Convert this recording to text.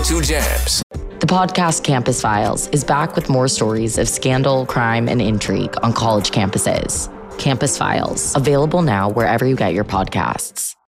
102 Jams. The podcast Campus Files is back with more stories of scandal, crime, and intrigue on college campuses. Campus Files, available now wherever you get your podcasts.